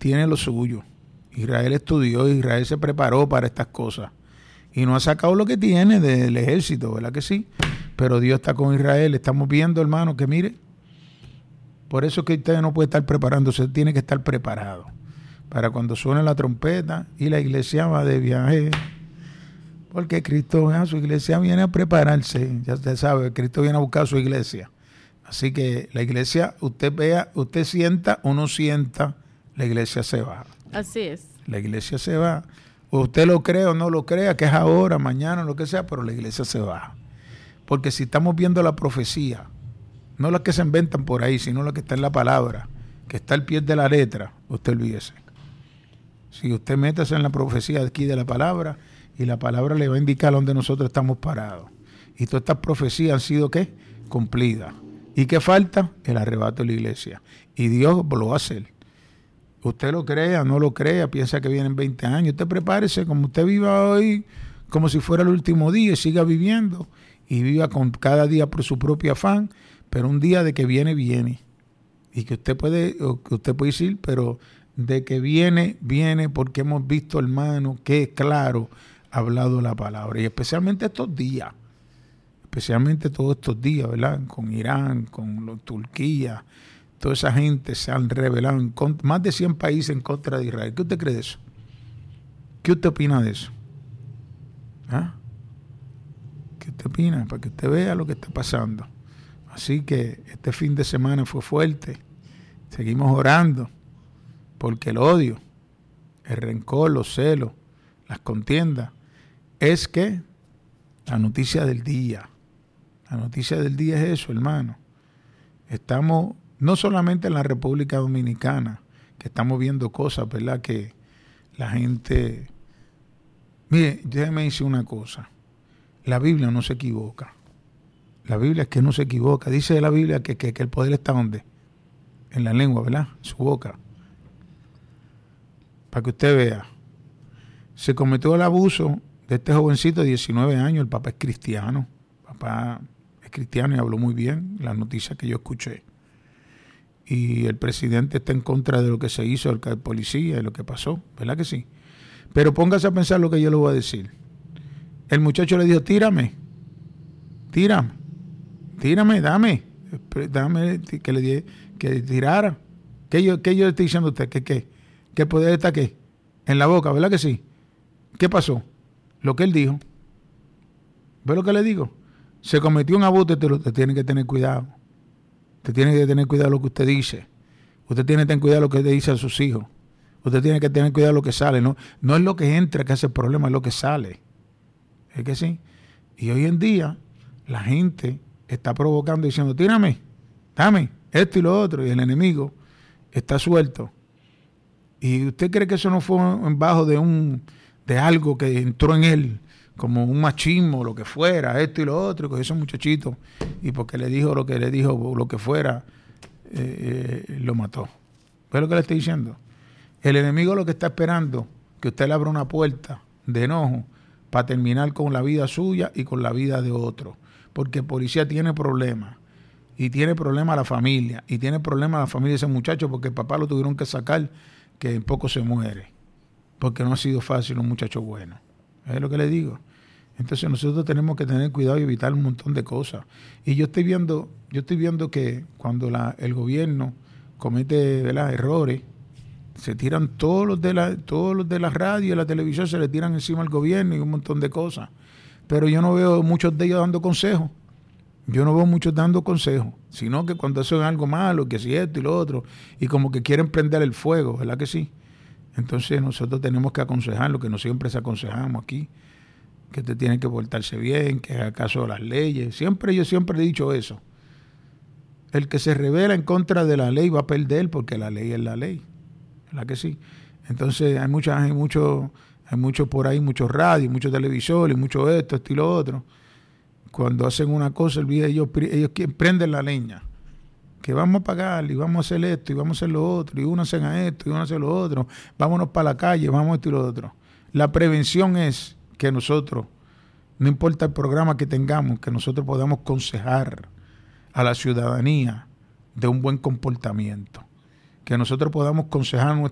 tiene lo suyo. Israel estudió, Israel se preparó para estas cosas. Y no ha sacado lo que tiene del ejército, ¿verdad que sí? Pero Dios está con Israel. Estamos viendo, hermano, que mire, por eso es que usted no puede estar preparándose, tiene que estar preparado. Para cuando suene la trompeta y la iglesia va de viaje. Porque Cristo, su iglesia viene a prepararse. Ya usted sabe, Cristo viene a buscar a su iglesia. Así que la iglesia, usted vea, usted sienta o no sienta, la iglesia se va. Así es. La iglesia se va. Usted lo cree o no lo crea, que es ahora, mañana, lo que sea, pero la iglesia se va. Porque si estamos viendo la profecía, no las que se inventan por ahí, sino la que está en la palabra, que está al pie de la letra, usted olvídese. Si usted métase en la profecía aquí de la palabra, y la palabra le va a indicar dónde nosotros estamos parados. Y todas estas profecías han sido, ¿qué? Cumplidas. ¿Y qué falta? El arrebato de la iglesia. Y Dios lo va a hacer. Usted lo crea, no lo crea, piensa que vienen 20 años. Usted prepárese como usted viva hoy, como si fuera el último día, y siga viviendo. Y viva con cada día por su propio afán, pero un día de que viene, viene. Y que usted puede decir, pero de que viene, viene, porque hemos visto, hermano, que claro ha hablado la palabra. Y especialmente estos días. Especialmente todos estos días, ¿verdad? Con Irán, con Turquía, toda esa gente se han rebelado en contra, más de 100 países en contra de Israel. ¿Qué usted cree de eso? ¿Qué usted opina de eso? ¿Ah? ¿Qué usted opina? Para que usted vea lo que está pasando. Así que este fin de semana fue fuerte. Seguimos orando, porque el odio, el rencor, los celos, las contiendas, es que la noticia del día. La noticia del día es eso, hermano. Estamos no solamente en la República Dominicana, que estamos viendo cosas, ¿verdad? Que la gente... Mire, déjeme decir una cosa. La Biblia no se equivoca. La Biblia es que no se equivoca. Dice la Biblia que el poder está ¿dónde? En la lengua, ¿verdad? En su boca. Para que usted vea. Se cometió el abuso de este jovencito de 19 años. El papá es cristiano. Papá es cristiano y habló muy bien las noticias que yo escuché. Y el presidente está en contra de lo que se hizo, el policía y lo que pasó, ¿verdad que sí? Pero póngase a pensar lo que yo le voy a decir. El muchacho le dijo, tírame, dame que le dije que tirara. ¿Qué yo le estoy diciendo a usted? ¿Que el poder está qué? En la boca, ¿verdad que sí? ¿Qué pasó? Lo que él dijo. ¿Ve lo que le digo? Se cometió un abuso, usted tiene que tener cuidado. Usted tiene que tener cuidado de lo que usted dice. Usted tiene que tener cuidado de lo que le dice a sus hijos. Usted tiene que tener cuidado de lo que sale. No es lo que entra que hace el problema, es lo que sale. ¿Es que sí? Y hoy en día la gente está provocando diciendo, tírame, dame, esto y lo otro. Y el enemigo está suelto. ¿Y usted cree que eso no fue en bajo de algo que entró en él? Como un machismo, lo que fuera, esto y lo otro, con esos muchachitos, y porque le dijo lo que le dijo, lo que fuera, lo mató. ¿Ves lo que le estoy diciendo? El enemigo lo que está esperando, que usted le abra una puerta de enojo para terminar con la vida suya y con la vida de otro. Porque el policía tiene problemas, y tiene problemas la familia, y tiene problemas la familia de ese muchacho, porque el papá lo tuvieron que sacar, que en poco se muere, porque no ha sido fácil un muchacho bueno. Es lo que le digo. Entonces nosotros tenemos que tener cuidado y evitar un montón de cosas. Y yo estoy viendo que cuando el gobierno comete, ¿verdad?, errores, se tiran todos los de la radio y la televisión, se le tiran encima al gobierno y un montón de cosas. Pero yo no veo muchos de ellos dando consejos. Yo no veo muchos dando consejos, sino que cuando hacen algo malo, que si esto y lo otro, y como que quieren prender el fuego, ¿verdad que sí? Entonces nosotros tenemos que aconsejar lo que no siempre se aconsejamos aquí, que usted tiene que portarse bien, que haga caso de las leyes. Yo siempre he dicho eso. El que se rebela en contra de la ley va a perder, porque la ley es la ley. ¿Verdad que sí? Entonces hay mucho por ahí, muchos radios, muchos televisores, mucho esto y lo otro. Cuando hacen una cosa, ellos prenden la leña. Que vamos a pagar y vamos a hacer esto y vamos a hacer lo otro, y uno hacen a esto y uno hace lo otro, vámonos para la calle, vamos a esto y lo otro. La prevención es que nosotros, no importa el programa que tengamos, que nosotros podamos aconsejar a la ciudadanía de un buen comportamiento, que nosotros podamos aconsejar